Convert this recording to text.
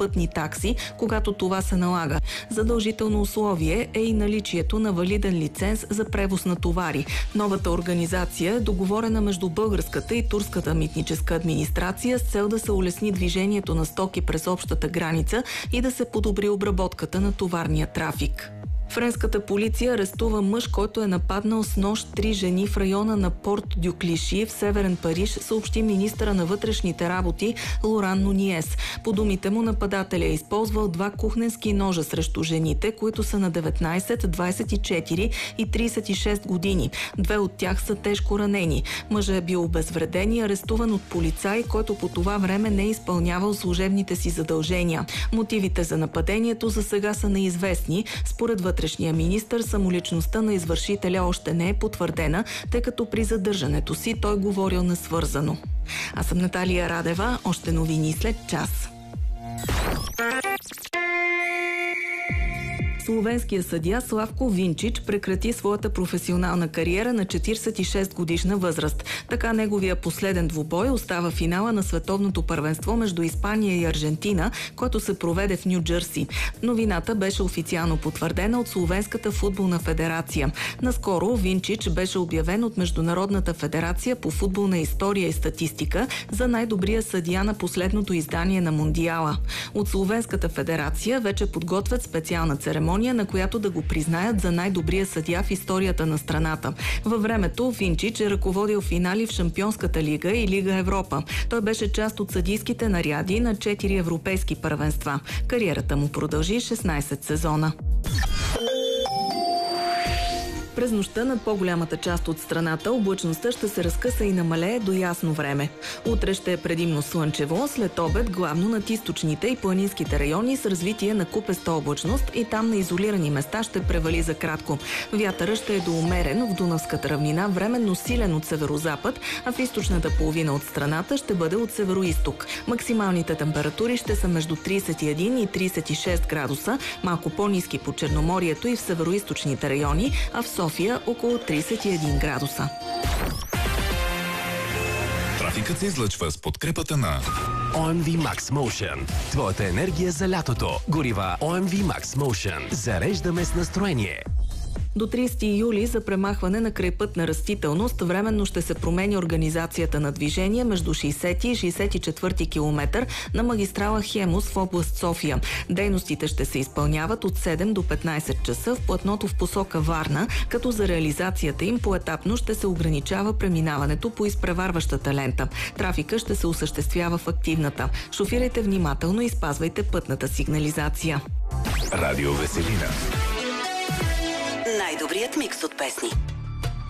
пътни такси, когато това се налага. Задължително условие е и наличието на валиден лиценз за превоз на товари. Новата организация е договорена между българската и турската митническа администрация с цел да се улесни движението на стоки през общата граница и да се подобри обработката на товарния трафик. Френската полиция арестува мъж, който е нападнал с нож 3 жени в района на Порт дю Клиши в Северен Париж, съобщи министъра на вътрешните работи Лоран Нуниес. По думите му, нападателя е използвал 2 кухненски ножа срещу жените, които са на 19, 24 и 36 години. 2 от тях са тежко ранени. Мъжът е бил обезвреден и арестуван от полицай, който по това време не е изпълнявал служебните си задължения. Мотивите за нападението за сега са неизвестни. Според вътрешния министър, самоличността на извършителя още не е потвърдена, тъй като при задържането си той говорил несвързано. Аз съм Наталия Радева, още новини след час. Словенският съдия Славко Винчич прекрати своята професионална кариера на 46 годишна възраст. Така неговия последен двубой остава финала на световното първенство между Испания и Аржентина, който се проведе в Ню Джърси. Новината беше официално потвърдена от Словенската футболна федерация. Наскоро Винчич беше обявен от Международната федерация по футболна история и статистика за най-добрия съдия на последното издание на Мондиала. От Словенската федерация вече подготвят специална церемония, на която да го признаят за най-добрия съдия в историята на страната. Във времето Винчич е ръководил финали в Шампионската лига и Лига Европа. Той беше част от съдийските наряди на 4 европейски първенства. Кариерата му продължи 16 сезона. През нощта над по-голямата част от страната облачността ще се разкъса и намалее до ясно време. Утре ще е предимно слънчево, след обед главно над източните и планинските райони с развитие на купеста облачност и там на изолирани места ще превали за кратко. Вятърът ще е до умерен в Дунавската равнина, временно силен от северозапад, а в източната половина от страната ще бъде от североизток. Максималните температури ще са между 31 и 36 градуса, малко по-ниски по Черноморието и в североизточните райони, а в София около 31 градуса. Трафикът се излъчва с подкрепата на OMV Max Motion. Твоята енергия за лятото. Горива OMV Max Motion. Зареждаме с настроение. До 30 юли за премахване на крайпътна растителност временно ще се променя организацията на движение между 60 и 64 километър на магистрала Хемус в област София. Дейностите ще се изпълняват от 7 до 15 часа в платното в посока Варна, като за реализацията им поетапно ще се ограничава преминаването по изпреварващата лента. Трафика ще се осъществява в активната. Шофирайте внимателно и спазвайте пътната сигнализация. Радио Веселина. Най-добрият микс от песни.